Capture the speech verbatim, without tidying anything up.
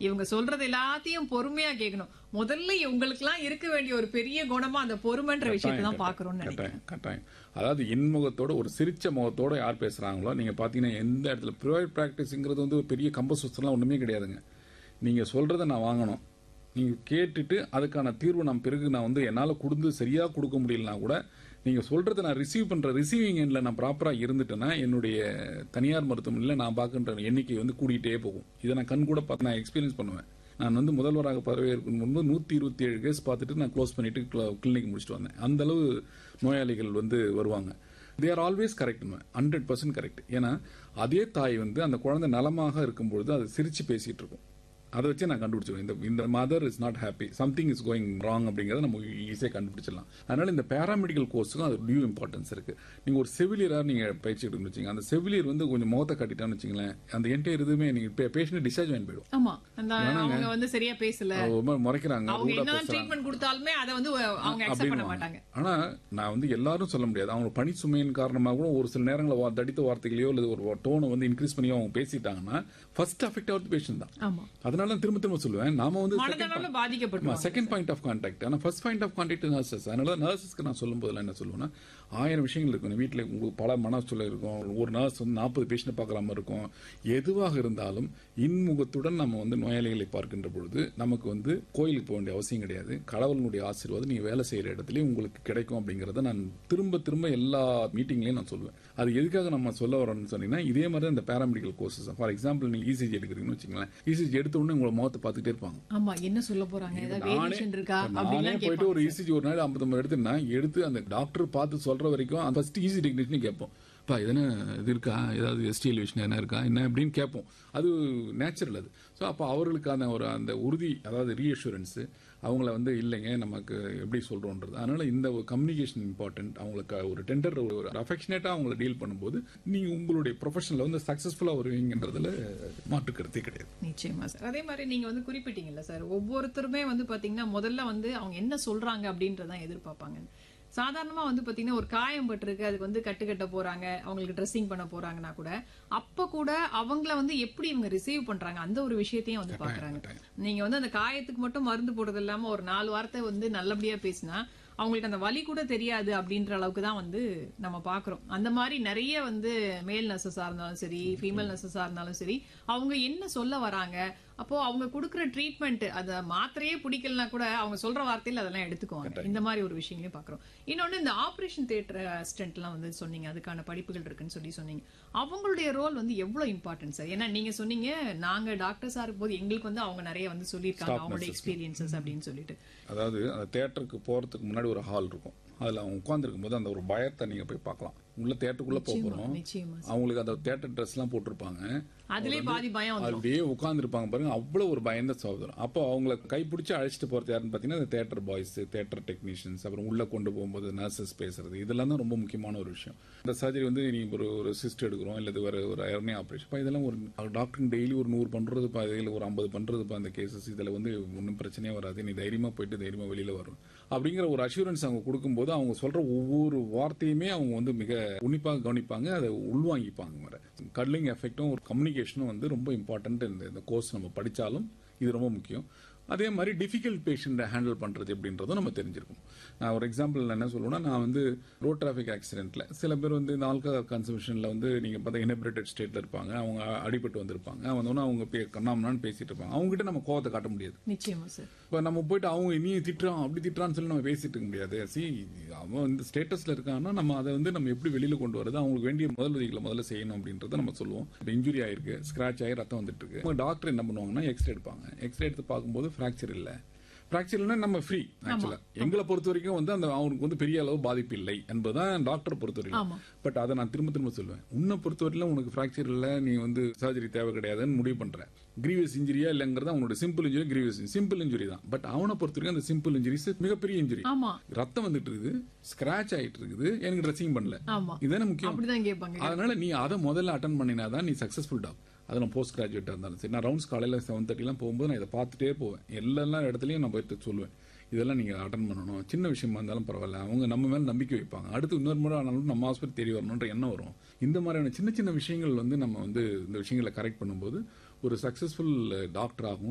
இவங்க சொல்றது எல்லாத்தையும் பொறுமையா கேட்கணும். முதல்ல இவங்களுக்கு எல்லாம் இருக்க வேண்டிய ஒரு பெரிய குணமா அந்த பொறுமைன்ற விஷயத்தை தான் பாக்குறோம்னு நினைக்கிறேன். கட்டாயம். அதாவது இன்முகத்தோட ஒரு சிரிச்ச முகத்தோட யார் பேசுறாங்களோ, நீங்க பாத்தீங்கன்னா எந்த இடத்துல ப்ரைவேட் பிராக்டிஸ்ங்கிறது வந்து பெரிய கம்பசூத்திரம்லாம் ஒண்ணுமே கிடையாதுங்க. நீங்க சொல்றதை நான் வாங்கணும், நீங்க கேட்டுட்டு அதுக்கான தீர்வு நான் பிறகு நான் வந்து என்னால கொடுத்து சரியா கொடுக்க முடியலனா கூட நீங்க சொல்றதை நான் ரிசீவ் பண்ற ரிசீவிங் எண்ட்ல நான் ப்ராப்பரா இருந்துட்டேன்னா என்னுடைய தனியார் மருத்துவமனையில் நான் பார்க்கின்ற எண்ணிக்கை வந்து கூடிட்டே போகும். இதை நான் கண் கூட பார்த்து நான் எக்ஸ்பீரியன்ஸ் பண்ணுவேன். நான் வந்து முதல்வராக பதவியேற்கும் முன்பு நூத்தி இருபத்தி ஏழு கேஸ் பார்த்துட்டு நான் க்ளோஸ் பண்ணிட்டு கிளினிக் முடிச்சுட்டு வந்தேன். அந்த அளவு நோயாளிகள் வந்து வருவாங்க. They are always correct, hundred percent correct. ஏன்னா அதே தாய் வந்து அந்த குழந்தை நலமாக இருக்கும்பொழுது அது சிரிச்சு பேசிட்டு இருக்கும். அதை வச்சு நான் கண்டுபிடிச்சிருவேன் இந்த இந்த mother is not happy, something is going wrong அப்படிங்கறத நம்ம ஈஸியாக கண்டுபிடிச்சிடலாம். அதனால இந்த பேராமெடிக்கல் கோர்ஸுக்கும் அது டியூ இம்பார்ட்டன்ஸ் இருக்கு. நீங்க ஒரு செவிலியரா நீங்க பயிற்சி எடுக்கணும்னு வச்சுங்க, அந்த செவிலியர் வந்து கொஞ்சம் முகத்தை காட்டிட்டான்னு வச்சுங்களேன், அந்த என்டையர் இதுவுமே நீங்க பேஷண்ட் டிஸ்சார்ஜ் வாங்கி போயிடும். ஆமா, அவங்க வந்து சரியா பேசல, ரொம்ப முறைக்கிறாங்க, அவங்க என்ன ட்ரீட்மெண்ட் கொடுத்தாலுமே அதை வந்து அவங்க அக்செப்ட் பண்ண மாட்டாங்க. ஆனா நான் வந்து எல்லாரும் சொல்ல முடியாது. அவங்க பணி சுமையின் காரணமாக கூட ஒரு சில நேரங்களில் தடித்த வார்த்தைகளையோ அல்லது ஒரு டோனை வந்து இன்க்ரீஸ் பண்ணியோ அவங்க பேசிட்டாங்கன்னா ஃபர்ஸ்ட் அஃபெக்ட் ஆகுது பேஷண்ட் தான். ஆமா, அதனால திரும்ப திரும்ப சொல்லுவேன், நாம வந்து செகண்ட் பாயிண்ட் ஆஃப் கான்டாக்ட். ஆனா first point of contact nurses. அதனால நர்சஸ்க்கு நான் சொல்லும் போதெல்லாம் என்ன சொல்லுவேன்னா, ஆயிரம் விஷயங்கள் இருக்கும் வீட்டில், உங்களுக்கு பல மனசுல இருக்கும். ஒரு நர்ஸ் வந்து நாற்பது பேஷண்ட் பார்க்குற மாதிரி இருக்கும். எதுவாக இருந்தாலும் இன்முகத்துடன் நம்ம வந்து நோயாளிகளை பார்க்கின்ற பொழுது நமக்கு வந்து கோயிலுக்கு போக வேண்டிய அவசியம் கிடையாது. கடவுளுடைய ஆசீர்வாதம் நீங்க வேலை செய்யற இடத்துலயும் உங்களுக்கு கிடைக்கும் அப்படிங்கறத நான் திரும்ப திரும்ப எல்லா மீட்டிங்லயும் நான் சொல்லுவேன். அது எதுக்காக நம்ம சொல்ல வரோம்னு சொன்னீங்கன்னா, இதே மாதிரி இந்த பேராமெடிக்கல் கோர்சஸ். ஃபார் எக்ஸாம்பிள் நீங்க இசிஜி எடுக்கிறீங்கன்னு வச்சுங்களேன், இசிஜி எடுத்த உடனே உங்களை முகத்தை பார்த்துட்டே இருப்பாங்க. ஆமா, என்ன சொல்ல போறாங்க, ஏதாவது வேரியேஷன் இருக்கா அப்படினா போயிட்டு ஒரு இசிஜி ஒரு நாள் ஐம்பது எடுத்துனா எடுத்து அந்த டாக்டர் பார்த்து சொல்ற வரைக்கும் ஃபர்ஸ்ட் ஈஸி டெக்னீஷியன் கேட்போம், பா எதனா இது இருக்கா, ஏதாவது எஸ்டிஎல் விஷயம் என்ன இருக்கா என்ன அப்படின்னு கேட்போம். அது நேச்சுரல். அது ஸோ அப்போ அவர்களுக்கான ஒரு அந்த உறுதி, அதாவது ரீஅஷூரன்ஸ் அவங்கள வந்து இல்லைங்க நமக்கு எப்படி சொல்றோன்றது. அதனால இந்த ஒரு கம்யூனிகேஷன் இம்பார்ட்டன்ட். அவங்களுக்கு ஒரு டெண்டர் ஒரு அஃபெக்ஷனேட்டா அவங்களை டீல் பண்ணும்போது நீங்க உங்களுடைய ப்ரொஃபஷனில் வந்து சக்சஸ்ஃபுல்லா வருவீங்கன்றதுல மாற்று கருத்தே கிடையாது. நிச்சயமா சார். அதே மாதிரி நீங்க வந்து குறிப்பிட்டீங்கல்ல சார், ஒவ்வொருத்தருமே வந்து பாத்தீங்கன்னா முதல்ல வந்து அவங்க என்ன சொல்றாங்க அப்படின்றதான் எதிர்பார்ப்பாங்க. சாதாரணமா வந்து பாத்தீங்கன்னா ஒரு காயம் பட்டிருக்கு, அதுக்கு வந்து கட்டு கட்ட போறாங்க, அவங்களுக்கு ட்ரெஸ்ஸிங் பண்ண போறாங்கன்னா கூட அப்ப கூட அவங்கள வந்து எப்படி இவங்க ரிசீவ் பண்றாங்க அந்த ஒரு விஷயத்தையும் வந்து பாக்குறாங்க. நீங்க வந்து அந்த காயத்துக்கு மட்டும் மருந்து போடுறது இல்லாம ஒரு நாலு வார்த்தை வந்து நல்லபடியா பேசினா அவங்களுக்கு அந்த வலி கூட தெரியாது அப்படின்ற அளவுக்கு தான் வந்து நம்ம பாக்குறோம். அந்த மாதிரி நிறைய வந்து மேல் நர்சஸா இருந்தாலும் சரி, ஃபீமேல் நர்சஸா இருந்தாலும் சரி, அவங்க என்ன சொல்ல வராங்க, அப்போ அவங்க கொடுக்குற ட்ரீட்மெண்ட் அந்த மாத்திரையே பிடிக்கலனா கூட அவங்க சொல்ற வார்த்தையில அதெல்லாம் எடுத்துக்குவாங்க. இந்த மாதிரி ஒரு விஷயங்களையும் பாக்குறோம். இன்னொன்னு இந்த ஆபரேஷன் தியேட்டர் அசிஸ்டன்ட் எல்லாம் வந்து சொன்னீங்க, அதுக்கான படிப்புகள் இருக்குன்னு சொல்லி சொன்னீங்க. அவங்களுடைய ரோல் வந்து எவ்வளவு இம்பார்ட்டன்ட் சார்? ஏன்னா நீங்க சொன்னீங்க நாங்க டாக்டர்ஸா இருக்கும் போது எங்களுக்கு வந்து அவங்க நிறைய வந்து சொல்லியிருக்காங்க அவங்களோட எக்ஸ்பீரியன்சஸ் அப்படின்னு சொல்லிட்டு. அதாவது அந்த தியேட்டருக்கு போறதுக்கு முன்னாடி ஒரு ஹால் இருக்கும், அதுல அவங்க உட்கார்ந்துருக்கும் போது அந்த ஒரு பயத்தை நீங்க போய் பார்க்கலாம். உள்ள தியேட்டருக்குள்ள போறோம், அவங்களுக்கு அந்த தியேட்டர் ட்ரெஸ் எல்லாம் போட்டிருப்பாங்க, அதுலயே பாதி பயம் வந்துரும். அப்படியே உட்கார்ந்து இருப்பாங்க பாருங்க, அவ்வளவு ஒரு பயந்த சகோதரம். அப்போ அவங்களை கைப்பிடிச்சு அழைச்சிட்டு போறது யாருன்னு பாத்தீங்கன்னா தியேட்டர் பாய்ஸ், தியேட்டர் டெக்னீஷியன்ஸ், அப்புறம் உள்ள கொண்டு போகும்போது நர்சஸ் பேசுறது, இதெல்லாம் தான் ரொம்ப முக்கியமான ஒரு விஷயம். இந்த சர்ஜரி வந்து நீ ஒரு ஒரு சிஸ்ட் எடுக்கிறோம் இல்ல ஒரு ஒரு ஹெர்னியா ஆபரேஷன், இதெல்லாம் ஒரு டாக்டர் டெய்லி ஒரு நூறு பண்றது, இதுல ஒரு ஐம்பது பண்றது அந்த கேசஸ், இதுல வந்து ஒன்றும் பிரச்சனையே வராது, நீ தைரியமா போயிட்டு தைரியமா வெளியில வரும் அப்படிங்கிற ஒரு அஷூரன்ஸ் அவங்க கொடுக்கும்போது அவங்க சொல்ற ஒவ்வொரு வார்த்தையுமே அவங்க வந்து மிக உன்னிப்பாக கவனிப்பாங்க, அதை உள்வாங்கிப்பாங்க. கட்லிங் எஃபெக்டும் ஒரு கம்யூனிகேஷனும் வந்து ரொம்ப இம்பார்ட்டன்ட். இந்த கோர்ஸ் நம்ம படிச்சாலும் இது ரொம்ப முக்கியம். அதே மாதிரி டிஃபிகல்ட் பேஷண்ட்டை ஹேண்டில் பண்றது எப்படின்றதும் நம்ம தெரிஞ்சிருக்கும். நான் ஒரு எக்ஸாம்பிள் என்ன சொல்லுவேன்னா, நான் வந்து ரோட் டிராபிக் ஆக்சிடென்ட்ல சில பேர் வந்து இந்த ஆல்கஹால் கன்சம்ஷன்ல வந்து நீங்க பார்த்தா இனபிரேட்டட் ஸ்டேட்ல இருப்பாங்க, அவங்க அடிபட்டு வந்திருப்பாங்க, வந்தோன்னா அவங்க கண்ணாமனான்னு பேசிட்டு இருப்பாங்க, அவங்க கிட்ட நம்ம கோவத்தை காட்ட முடியாது. நிச்சயமா சார். இப்ப நம்ம போயிட்டு அவங்க நீ திட்டுறான் அப்படி திட்டுறான்னு சொல்லி நம்ம பேசிட்டு இருக்க முடியாது. சி அவன் இந்த ஸ்டேட்டஸ்ல இருக்காங்கன்னா நம்ம அதை வந்து நம்ம எப்படி வெளியில கொண்டு வரது, அவங்களுக்கு வேண்டிய முதல் உதவிகளை முதல்ல செய்யணும் அப்படின்றத நம்ம சொல்லுவோம். இப்போ இன்ஜுரி ஆயிருக்கு, ஸ்கிராச் ஆகி ரத்தம் வந்துட்டு இருக்கு, டாக்டர் என்ன பண்ணுவாங்கன்னா எக்ஸ்ரே எடுப்பாங்க. எக்ஸ்ரே எடுத்து பார்க்கும்போது ஃபிராக்சர் இல்ல, ஃபிராக்சர் இல்லைன்னா நம்ம ஃப்ரீ. ஆக்சுவலா எங்களை பொறுத்த வரைக்கும் வந்து அந்த அவனுக்கு வந்து பெரிய அளவு பாதிப்பு இல்லை என்பதுதான் டாக்டரை பொறுத்த வரைக்கும். பட் அதை நான் திரும்ப திரும்ப சொல்லுவேன், உன்னை பொறுத்த வரைக்கும் உனக்கு ஃபிராக்சர் இல்ல, நீ வந்து சர்ஜரி தேவை கிடையாதுன்னு முடிவு பண்ற. கிரீவியஸ் இன்ஜுரியா இல்லங்கிறது அவனோட simple injury, grievous simple injury தான். பட் அவனை பொறுத்த வரைக்கும் அந்த சிம்பிள் இன்ஜுரிஸ் மிகப்பெரிய இன்ஜுரி. ரத்தம் வந்துட்டு இருக்குது, ஸ்கிராச் ஆயிட்டு இருக்குது, எனக்கு ட்ரெஸ்ஸிங் பண்ணல, இதுதானே முக்கியம். அதனால நீ அதை முதல்ல அட்டன் பண்ணினாதான் நீ சக்சஸ்ஃபுல் டாக்டர். அதெல்லாம் போஸ்ட் கிராஜுவேட்டாக இருந்தாலும் சரி, நான் ரவுண்ட்ஸ் காலையில் செவன் தேர்ட்டிலாம் போகும்போது நான் இதை பார்த்துட்டே போவேன். எல்லா இடத்துலையும் நான் போயிட்டு சொல்லுவேன், இதெல்லாம் நீங்கள் அட்டன் பண்ணணும், சின்ன விஷயமா இருந்தாலும் பரவாயில்ல, அவங்க நம்ம மேலே நம்பிக்கை வைப்பாங்க, அடுத்து இன்னொரு முறை ஆனாலும் நம்ம ஹாஸ்பிட்டல் தேடி வரணுன்ற எண்ணம் வரும். இந்த மாதிரியான சின்ன சின்ன விஷயங்கள் வந்து நம்ம வந்து இந்த விஷயங்களை கரெக்ட் பண்ணும்போது ஒரு சக்சஸ்ஃபுல் டாக்டர் ஆகும்.